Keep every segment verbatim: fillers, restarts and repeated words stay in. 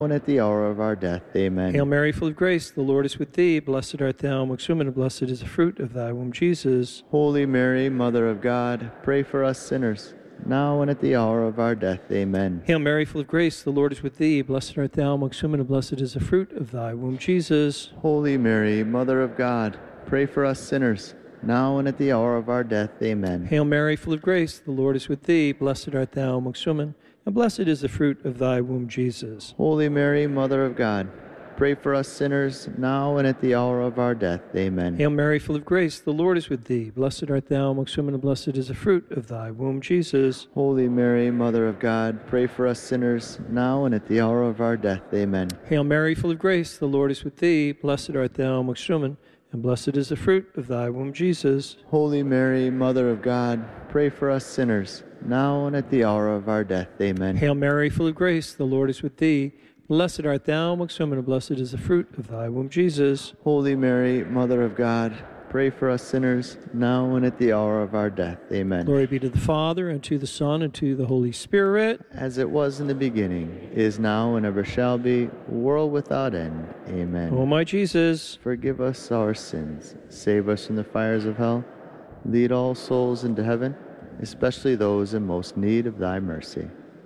and at the hour of our death. Amen. Hail Mary, full of grace, the Lord is with thee. Blessed art thou amongst women, and blessed is the fruit of thy womb, Jesus. Holy Mary, Mother of God, pray for us sinners, now and at the hour of our death. Amen. Hail Mary, full of grace, the Lord is with thee. Blessed art thou amongst women, and blessed is the fruit of thy womb, Jesus. Holy Mary, Mother of God, pray for us sinners, now and at the hour of our death. Amen. Hail Mary, full of grace, the Lord is with thee. Blessed art thou amongst women, and blessed is the fruit of thy womb, Jesus. Holy Mary, Mother of God, pray for us sinners, now and at the hour of our death. Amen. Hail Mary, full of grace, the Lord is with thee. Blessed art thou amongst women, and blessed is the fruit of thy womb, Jesus. Holy Mary, Mother of God, pray for us sinners, now and at the hour of our death. Amen. Hail Mary, full of grace, the Lord is with thee. Blessed art thou amongst women, and blessed is the fruit of thy womb, Jesus. Holy Mary, Mother of God, pray for us sinners, now and at the hour of our death. Amen. Hail Mary, full of grace, the Lord is with thee. Blessed art thou amongst women, and blessed is the fruit of thy womb, Jesus. Holy Mary, Mother of God, pray for us sinners, now and at the hour of our death. Amen. Glory be to the Father, and to the Son, and to the Holy Spirit. As it was in the beginning, is now, and ever shall be, world without end. Amen. O my Jesus, forgive us our sins, save us from the fires of hell, lead all souls into heaven, especially those in most need of thy mercy.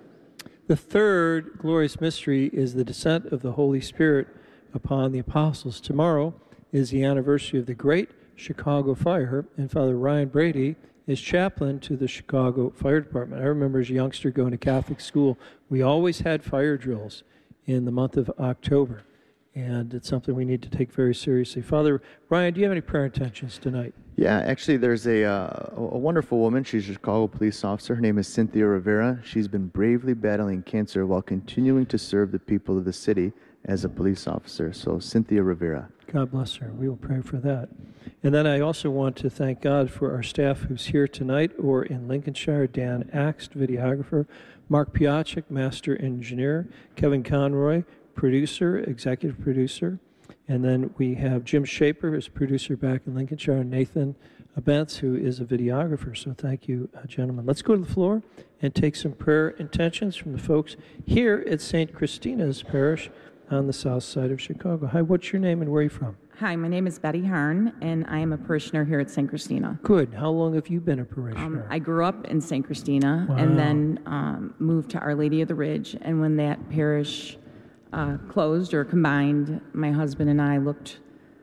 The third glorious mystery is the descent of the Holy Spirit upon the apostles. Tomorrow is the anniversary of the great Chicago fire, and Father Ryan Brady is chaplain to the Chicago Fire Department. I remember as a youngster going to Catholic school, we always had fire drills in the month of October, and it's something we need to take very seriously. Father Ryan, do you have any prayer intentions tonight? Yeah, actually, there's a, uh, a wonderful woman. She's a Chicago police officer. Her name is Cynthia Rivera. She's been bravely battling cancer while continuing to serve the people of the city as a police officer. So, Cynthia Rivera. God bless her. We will pray for that. And then I also want to thank God for our staff who's here tonight or in Lincolnshire. Dan Axt, videographer. Mark Piaczek, master engineer. Kevin Conroy, producer, executive producer. And then we have Jim Shaper, who's producer back in Lincolnshire, and Nathan Abentz, who is a videographer. So thank you, uh, gentlemen. Let's go to the floor and take some prayer intentions from the folks here at Saint Christina's Parish on the south side of Chicago. Hi, what's your name and where are you from? Hi, my name is Betty Harn, and I am a parishioner here at Saint Christina. Good. How long have you been a parishioner? Um, I grew up in Saint Christina Wow. and then um, moved to Our Lady of the Ridge. And when that parish uh, closed or combined, my husband and I looked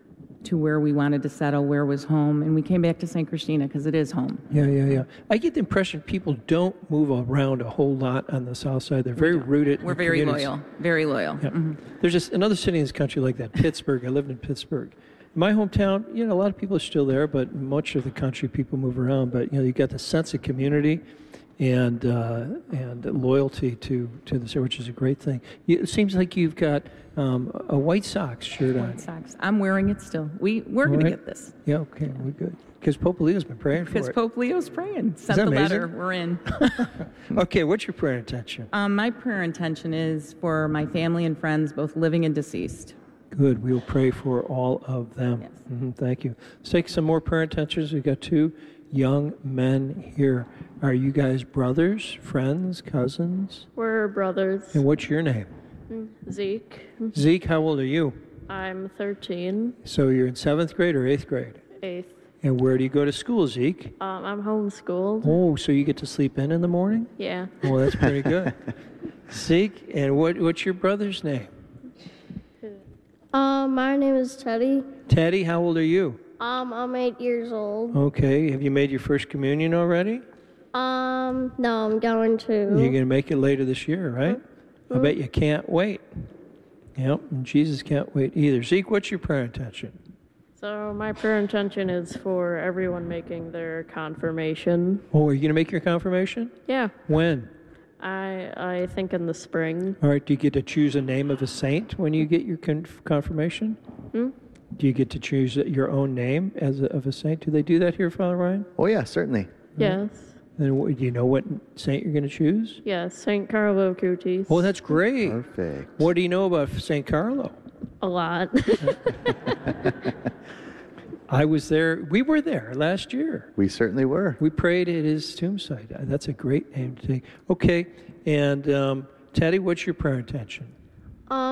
to where we wanted to settle, where was home, and we came back to Saint Christina because it is home. Yeah, yeah, yeah. I get the impression people don't move around a whole lot on the south side. They're very rooted. in We're the very communities. loyal, very loyal. Yeah. Mhm. There's just another city in this country like that, Pittsburgh. I lived in Pittsburgh. In my hometown, you know, a lot of people are still there, but much of the country people move around. But you know, you got the sense of community and uh, and loyalty to to the city, which is a great thing. You, it seems like you've got um, a White Sox shirt on. White Sox. I'm wearing it still. We, we're going All to right. get this. Yeah, okay, we're good. Because Pope Leo's been praying for Because it. Pope Leo's praying. Sent that the amazing? letter. We're in. Okay, what's your prayer intention? Um, my prayer intention is for my family and friends, both living and deceased. Good. We will pray for all of them. Yes. hmm Thank you. Let's take some more prayer intentions. We've got two young men here. Are you guys brothers, friends, cousins? We're brothers. And what's your name? Zeke. Zeke, how old are you? I'm thirteen, So you're in seventh grade or eighth grade? eighth. And where do you go to school, Zeke? Um, I'm homeschooled. Oh, so you get to sleep in in the morning? Yeah. Oh, that's pretty good. Zeke, and what what's your brother's name? Um, my name is Teddy. Teddy, how old are you? Um, I'm eight years old. Okay, have you made your first communion already? Um, no, I'm going to. You're going to make it later this year, right? I bet you can't wait. Yep, and Jesus can't wait either. Zeke, what's your prayer intention? So my prayer intention is for everyone making their confirmation. Oh, are you going to make your confirmation? Yeah. When? I I think in the spring. All right, do you get to choose a name of a saint when you get your conf- confirmation? Hmm? Do you get to choose your own name as a, of a saint? Do they do that here, Father Ryan? Oh, yeah, certainly. Yes. And what, do you know what saint you're going to choose? Yes. Saint Carlo Acutis. Oh, that's great. Perfect. What do you know about Saint Carlo? A lot. I was there. We were there last year. We certainly were. We prayed at his tomb site. That's a great name to take. Okay, and um, Teddy, what's your prayer intention?